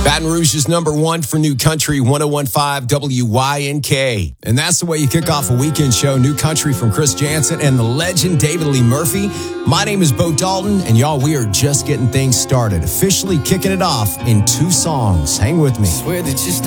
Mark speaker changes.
Speaker 1: Baton Rouge's #1 for New Country, 101.5 WYNK. And that's the way you kick off a weekend show. New Country from Chris Janson and the legend David Lee Murphy. My name is Bo Dalton, and y'all, we are just getting things started. Officially kicking it off in 2 songs. Hang with me.
Speaker 2: Swear that you